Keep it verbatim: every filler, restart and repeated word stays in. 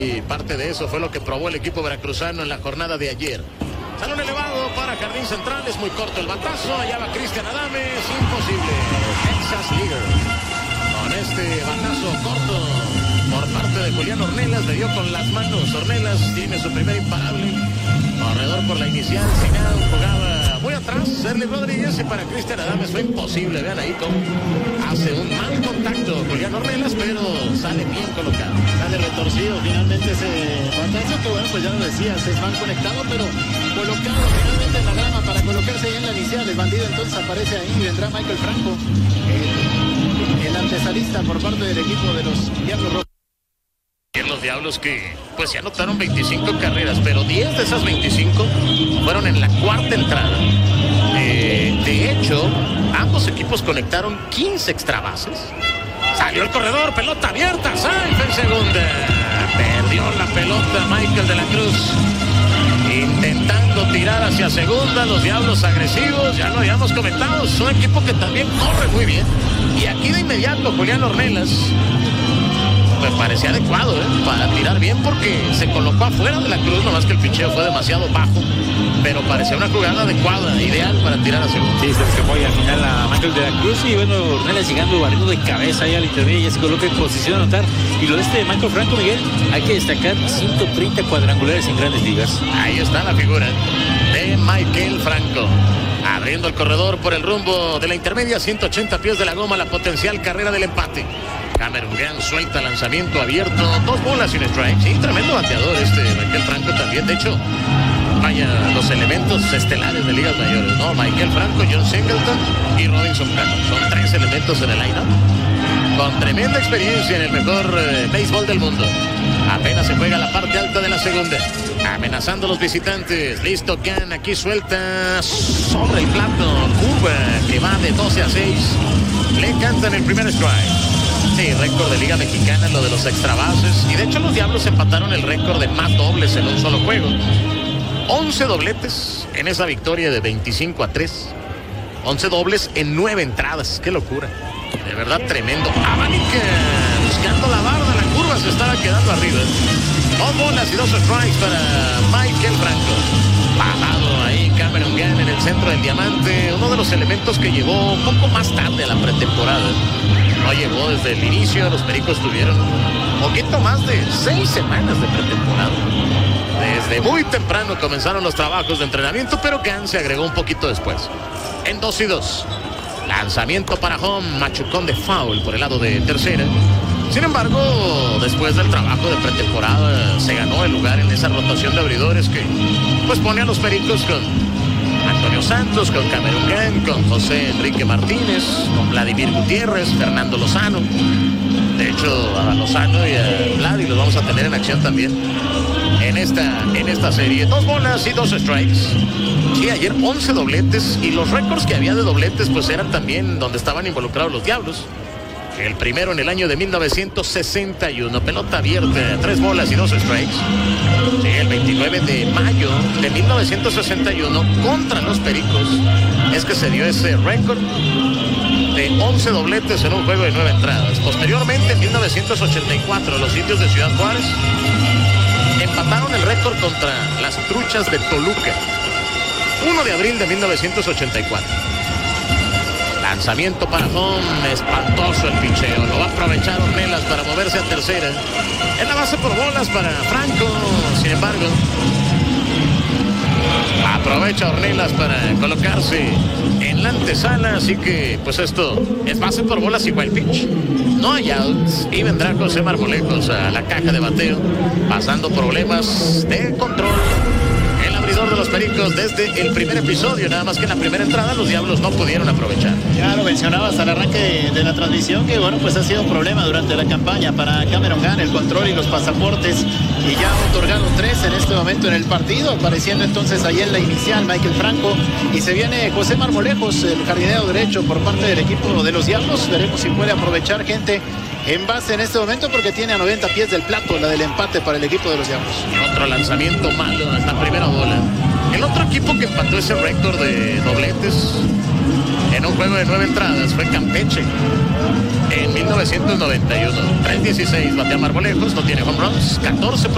Y parte de eso fue lo que probó el equipo veracruzano en la jornada de ayer. Salón elevado para Jardín Central, es muy corto el batazo, allá va Cristian Adames, imposible. Texas Leaguer. Con este batazo corto por parte de Julián Ornelas, le dio con las manos. Ornelas tiene su primer imparable. Corredor por la inicial, Sinal jugaba muy atrás, Serly Rodríguez, y para Cristian Adames fue imposible. Vean ahí cómo hace un mal contacto Julián Ornelas, pero sale bien colocado. Sale retorcido finalmente ese batazo, que bueno, pues ya lo decías, es mal conectado, pero colocado finalmente en la grama para colocarse ahí en la inicial. El bandido entonces aparece ahí y vendrá Michael Franco, el, el antesalista por parte del equipo de los Diablos Rojos. Los Diablos que pues se anotaron veinticinco carreras, pero diez de esas veinticinco fueron en la cuarta entrada. Eh, de hecho, ambos equipos conectaron quince extra bases. Salió el corredor, pelota abierta, Sainz en segunda. Perdió la pelota Michael de la Cruz. Intentando tirar hacia segunda, los Diablos agresivos, ya lo habíamos comentado, es un equipo que también corre muy bien. Y aquí de inmediato Julián Ornelas me parecía adecuado ¿eh? para tirar bien, porque se colocó afuera de la Cruz, nomás que el picheo fue demasiado bajo, pero parecía una jugada adecuada, ideal para tirar a segunda. Sí, se le escapó al final a Michael de la Cruz, y bueno, Ornelas llegando barriendo de cabeza ahí al intermedio, ya se coloca en posición a anotar. Y lo de este de Michael Franco, Miguel, hay que destacar ciento treinta cuadrangulares en Grandes Ligas. Ahí está la figura de Michael Franco, abriendo el corredor por el rumbo de la intermedia, ciento ochenta pies de la goma, la potencial carrera del empate. Cameron Gan suelta lanzamiento abierto, dos bolas sin strike. Sí, tremendo bateador este Michael Franco también. De hecho, vaya, los elementos estelares de ligas mayores, ¿no? Michael Franco, John Singleton y Robinson Cano. Son tres elementos en el line-up, con tremenda experiencia en el mejor eh, béisbol del mundo. Apenas se juega la parte alta de la segunda. Amenazando a los visitantes. Listo, Gan aquí suelta sobre el plato. Curva que va de doce a seis. Le cantan el primer strike. Sí, récord de Liga Mexicana, lo de los extra bases. Y de hecho los Diablos empataron el récord de más dobles en un solo juego. once dobletes en esa victoria de veinticinco a tres. once dobles en nueve entradas. Qué locura. De verdad tremendo. Abanica buscando la barda, la curva se estaba quedando arriba. Dos bolas y dos strikes para Michael Franco. Bajado ahí Cameron Gan en el centro del diamante. Uno de los elementos que llegó un poco más tarde a la pretemporada. No llegó desde el inicio. Los Pericos tuvieron un poquito más de seis semanas de pretemporada. Desde muy temprano comenzaron los trabajos de entrenamiento, pero Gan se agregó un poquito después. En dos y dos. Lanzamiento para home, machucón de foul por el lado de tercera. Sin embargo, después del trabajo de pretemporada, se ganó el lugar en esa rotación de abridores que pues pone a los Pericos con Antonio Santos, con Cameron Gan, con José Enrique Martínez, con Vladimir Gutiérrez, Fernando Lozano. De hecho, a Lozano y a Vladi los vamos a tener en acción también en esta, en esta serie. Dos bolas y dos strikes. Sí, ayer once dobletes, y los récords que había de dobletes pues eran también donde estaban involucrados los Diablos. El primero en el año de mil novecientos sesenta y uno, pelota abierta, tres bolas y dos strikes. Sí, el veintinueve de mayo de mil novecientos sesenta y uno contra los Pericos es que se dio ese récord de once dobletes en un juego de nueve entradas. Posteriormente, en mil novecientos ochenta y cuatro, los Indios de Ciudad Juárez empataron el récord contra las Truchas de Toluca. primero de abril de mil novecientos ochenta y cuatro. Lanzamiento para home, espantoso el picheo. Lo va a aprovechar Ornelas para moverse a tercera. En la base por bolas para Franco. Sin embargo, aprovecha Ornelas para colocarse en la antesala. Así que, pues esto es base por bolas y wild pitch. No hay outs. Y vendrá José Marmolejos a la caja de bateo, pasando problemas de control. El abridor de los Pericos desde el primer episodio, nada más que en la primera entrada los Diablos no pudieron aprovechar. Ya lo mencionabas al arranque de, de la transmisión, que bueno, pues ha sido un problema durante la campaña para Cameron Gan, el control y los pasaportes, y ya ha otorgado tres en este momento en el partido, apareciendo entonces ahí en la inicial Michael Franco, y se viene José Marmolejos, el jardinero derecho por parte del equipo de los Diablos. Veremos si puede aprovechar gente en base en este momento, porque tiene a noventa pies del plato la del empate para el equipo de los Diablos. Otro lanzamiento malo hasta primera bola. El otro equipo que empató ese récord de dobletes en un juego de nueve entradas fue Campeche en mil novecientos noventa y uno. tres dieciséis batea Marmolejos, no tiene home runs, catorce